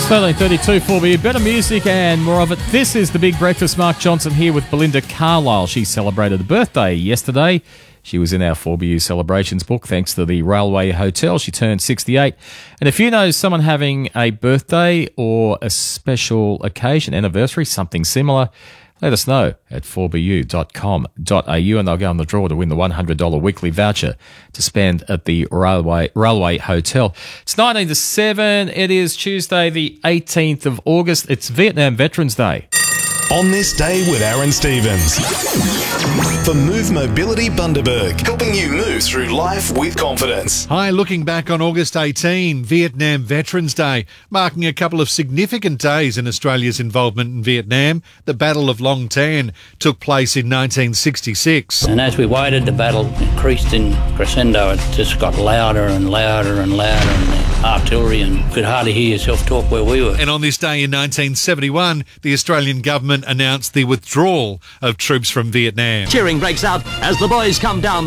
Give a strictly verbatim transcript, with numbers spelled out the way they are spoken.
thirteen thirty-two for you. Better music and more of it. This is The Big Breakfast. Mark Johnson here with Belinda Carlisle. She celebrated a birthday yesterday. She was in our four B U celebrations book thanks to the Railway Hotel. She turned sixty-eight. And if you know someone having a birthday or a special occasion, anniversary, something similar, let us know at four b u dot com dot a u and they'll go on the draw to win the one hundred dollars weekly voucher to spend at the Railway Railway Hotel. It's nineteen to seven. It is Tuesday, the eighteenth of August. It's Vietnam Veterans Day. On this day with Aaron Stevens. For Move Mobility Bundaberg, helping you move through life with confidence. Hi, looking back on August eighteenth, Vietnam Veterans Day, marking a couple of significant days in Australia's involvement in Vietnam. The Battle of Long Tan took place in nineteen sixty-six. And as we waited, the battle increased in crescendo. It just got louder and louder and louder, and the artillery, and you could hardly hear yourself talk where we were. And on this day in nineteen seventy-one, the Australian government announced the withdrawal of troops from Vietnam. Cheering breaks out as the boys come down